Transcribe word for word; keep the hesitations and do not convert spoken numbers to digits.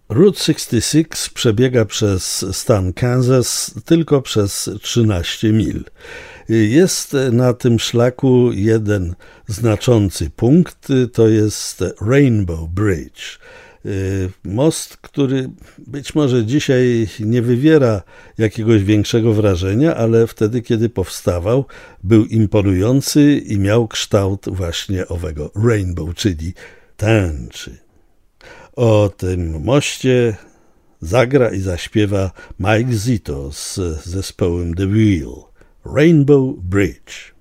Route sześćdziesiąt sześć przebiega przez stan Kansas tylko przez trzynaście mil. Jest na tym szlaku jeden znaczący punkt, to jest Rainbow Bridge. Most, który być może dzisiaj nie wywiera jakiegoś większego wrażenia, ale wtedy, kiedy powstawał, był imponujący i miał kształt właśnie owego rainbow, czyli tęczy. O tym moście zagra i zaśpiewa Mike Zito z zespołem The Wheel. Rainbow Bridge.